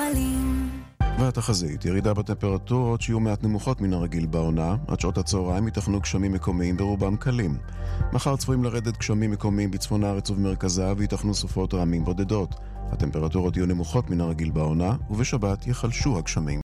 גורלים. והתחזית, ירידה בטמפרטורות שיהיו מעט נמוכות מן הרגיל בעונה, עד שעות הצהריים ייתכנו גשמים מקומיים ברובם קלים. מחר צפויים לרדת גשמים מקומיים בצפון הארץ ובמרכזה וייתכנו סופות רעמים בודדות. הטמפרטורות יהיו נמוכות מן הרגיל בעונה, ובשבת יחלשו הגשמים.